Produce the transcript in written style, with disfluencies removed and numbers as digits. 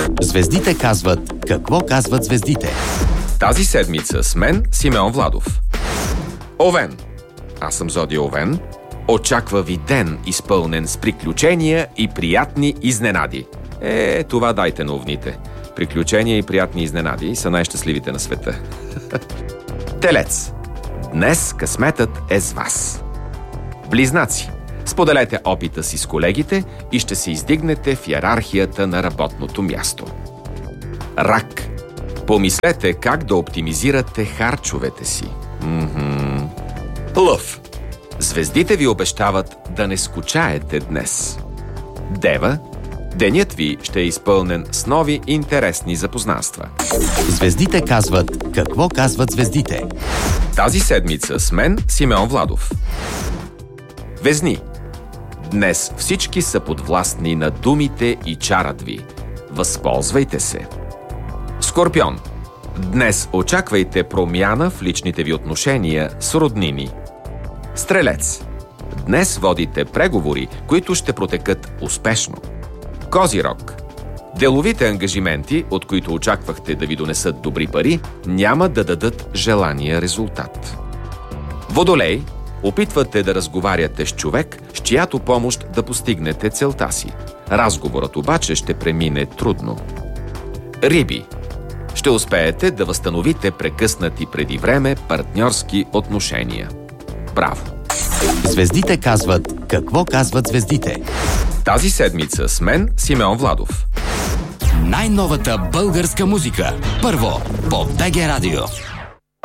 Звездите казват какво казват звездите. Тази седмица с мен Симеон Владов. Овен. Аз съм зодия Овен. Очаква ви ден, изпълнен с приключения и приятни изненади. Това дайте на овните. Приключения и приятни изненади са най-щастливите на света. Телец. Днес късметът е с вас. Близнаци. Споделете опита си с колегите и ще се издигнете в йерархията на работното място. Рак. Помислете как да оптимизирате харчовете си. Лъв. Звездите ви обещават да не скучаете днес. Дева. Денят ви ще е изпълнен с нови интересни запознанства. Звездите казват какво казват звездите. Тази седмица с мен Симеон Владов. Везни. Днес всички са подвластни на думите и чарът ви. Възползвайте се. Скорпион. Днес очаквайте промяна в личните ви отношения с роднини. Стрелец. Днес водите преговори, които ще протекат успешно. Козирог. Деловите ангажименти, от които очаквахте да ви донесат добри пари, няма да дадат желания резултат. Водолей. Опитвате да разговаряте с човек, с чиято помощ да постигнете целта си. Разговорът обаче ще премине трудно. Риби. Ще успеете да възстановите прекъснати преди време партньорски отношения. Браво! Звездите казват какво казват звездите. Тази седмица с мен Симеон Владов. Най-новата българска музика. Първо по БГ Радио.